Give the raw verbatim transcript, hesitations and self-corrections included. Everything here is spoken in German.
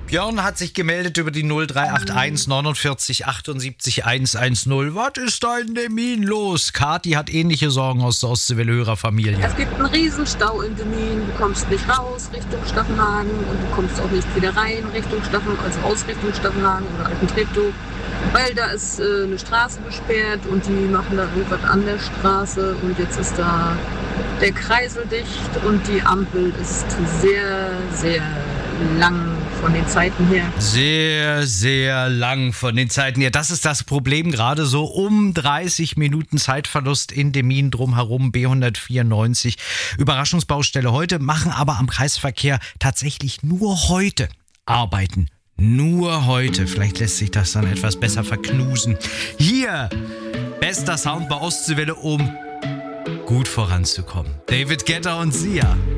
Björn hat sich gemeldet über die null drei acht eins neunundvierzig achtundsiebzig hundertzehn. Was ist da in Demmin los? Kathi hat ähnliche Sorgen aus der Ostseewelle-Hörerfamilie. Es gibt einen Riesenstau in Demmin. Du kommst nicht raus Richtung Staffenhagen und du kommst auch nicht wieder rein Richtung Staffen, also aus Richtung Staffenhagen oder Altentreptow. Weil da ist äh, eine Straße gesperrt und die machen da irgendwas an der Straße und jetzt ist da der Kreisel dicht und die Ampel ist sehr, sehr lang von den Zeiten her. Sehr, sehr lang von den Zeiten her. Das ist das Problem, gerade so um dreißig Minuten Zeitverlust in Demmin drumherum, B hundertvierundneunzig. Überraschungsbaustelle heute, machen aber am Kreisverkehr tatsächlich nur heute Arbeiten. Nur heute. Vielleicht lässt sich das dann etwas besser verknusen. Hier, bester Sound bei Ostseewelle, um gut voranzukommen. David Guetta und Sia.